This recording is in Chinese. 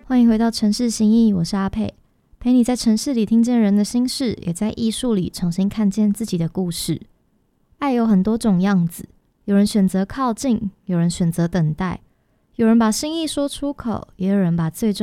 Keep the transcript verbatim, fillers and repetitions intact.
欢迎回到城市心意，我是阿佩，陪你在城市里听见人的心事，也在艺术里重新看见自己的故事。爱有很多种样子，有人选择靠近，有人选择等待，有人把心意说出口，也有人把最重